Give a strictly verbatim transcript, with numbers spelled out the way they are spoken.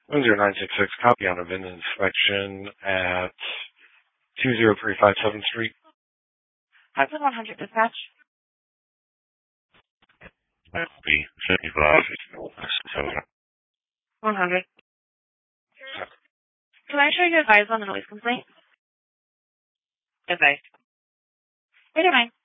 one zero nine six six, copy on a V I N inspection at two zero three five seventh Street. Hudson one hundred dispatch. Copy, seventy-five. one hundred. Can I show you advise on the noise complaint? Advice. eight oh nine.